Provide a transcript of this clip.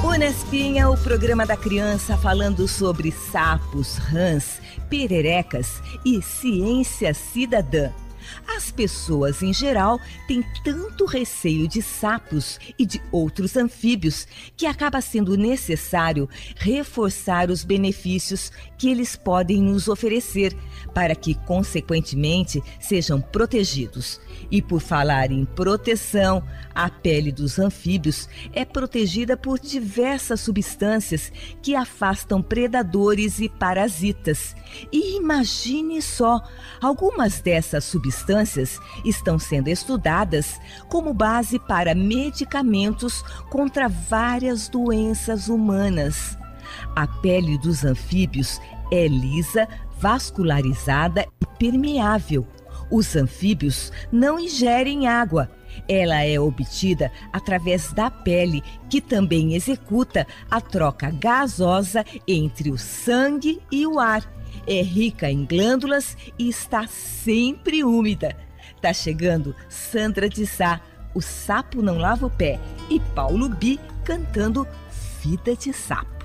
Unespinha, o programa da criança falando sobre sapos, rãs, pererecas e ciência cidadã. As pessoas, em geral, têm tanto receio de sapos e de outros anfíbios que acaba sendo necessário reforçar os benefícios que eles podem nos oferecer para que, consequentemente, sejam protegidos. E por falar em proteção, a pele dos anfíbios é protegida por diversas substâncias que afastam predadores e parasitas. E imagine só, algumas dessas substâncias estão sendo estudadas como base para medicamentos contra várias doenças humanas. A pele dos anfíbios é lisa, vascularizada e permeável. Os anfíbios não ingerem água. Ela é obtida através da pele, que também executa a troca gasosa entre o sangue e o ar. É rica em glândulas e está sempre úmida. Tá chegando Sandra de Sá, O Sapo Não Lava o Pé, e Paulo Bi cantando Vida de Sapo.